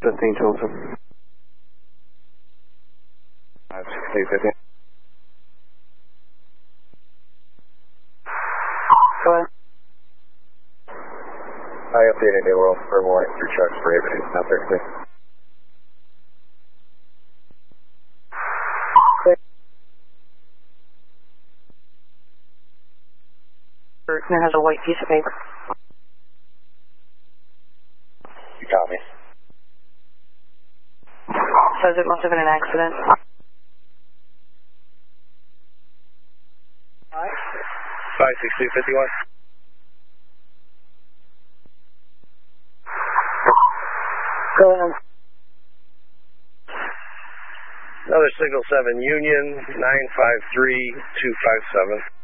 15 Tulsa. 56250. Go ahead. I updated New World for warning through Chuck's for Avenue, now 36. It has a white piece of paper. You got me. Says it must have been an accident. 56251. Go ahead. Another Signal 7 Union, 953257.